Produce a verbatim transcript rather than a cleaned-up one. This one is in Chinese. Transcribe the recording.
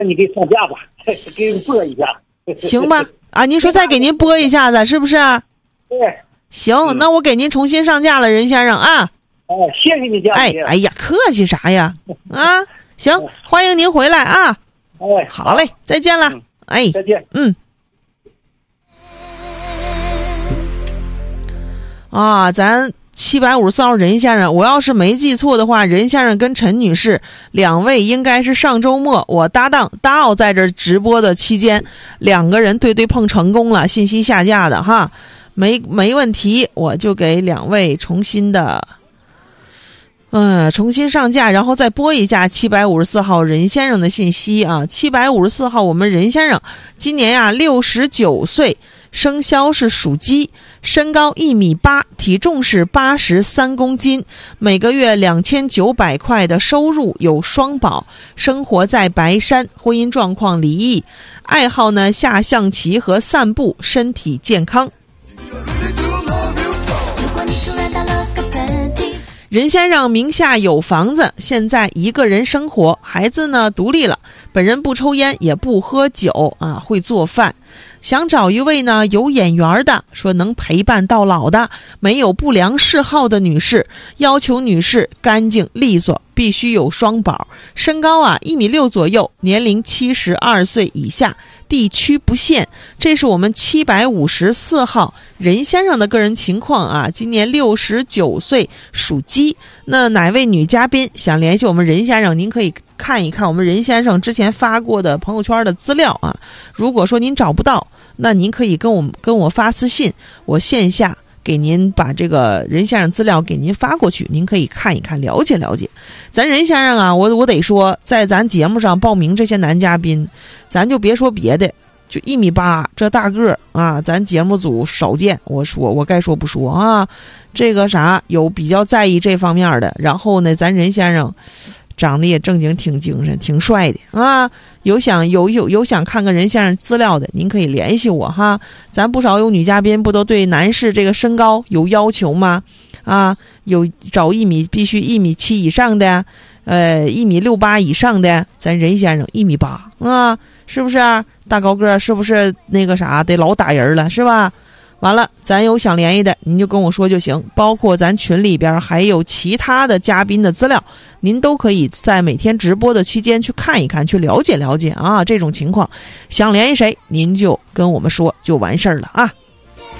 那你给上架吧，给人播一下。 行吧？啊，您说再给您播一下子，是不是？ 对。 行，嗯、那我给您重新上架了，任先生啊。 哎，谢谢你嘉宾。 哎，哎呀，客气啥呀？啊，行，欢迎您回来啊。 哎， 好嘞，再见了。嗯、哎， 再见。 嗯。啊，咱七百五十四号任先生，我要是没记错的话，任先生跟陈女士两位应该是上周末我搭档大奥在这直播的期间，两个人对对碰成功了，信息下架的哈，没没问题，我就给两位重新的，嗯，重新上架，然后再播一下七百五十四号任先生的信息啊。七百五十四号，我们任先生今年呀六十九岁。生肖是属鸡，身高一米八，体重是八十三公斤，每个月两千九百块的收入，有双保，生活在白山，婚姻状况离异，爱好呢下象棋和散步，身体健康。任先生名下有房子，现在一个人生活，孩子呢独立了，本人不抽烟也不喝酒啊，会做饭。想找一位呢有眼缘的，说能陪伴到老的，没有不良嗜好的女士，要求女士干净利索，必须有双保，身高啊一米六左右，年龄七十二岁以下，地区不限。这是我们七百五十四号任先生的个人情况啊，今年六十九岁，属鸡。那哪位女嘉宾想联系我们任先生，您可以看一看我们任先生之前发过的朋友圈的资料啊。如果说您找不到，那您可以跟我跟我发私信，我线下给您把这个任先生资料给您发过去，您可以看一看，了解了解。咱任先生啊，我我得说，在咱节目上报名这些男嘉宾，咱就别说别的，就一米八这大个啊，咱节目组少见。我说我该说不说啊，这个啥有比较在意这方面的。然后呢，咱任先生长得也正经，挺精神，挺帅的啊！有想有有有想看看任先生资料的，您可以联系我哈。咱不少有女嘉宾不都对男士这个身高有要求吗？啊，有找一米必须一米七以上的，呃，一米六八以上的，咱任先生一米八啊，是不是大高个？是不是那个啥得老打人了，是吧？完了，咱有想联系的，您就跟我说就行。包括咱群里边还有其他的嘉宾的资料，您都可以在每天直播的期间去看一看，去了解了解啊。这种情况，想联系谁，您就跟我们说就完事儿了啊。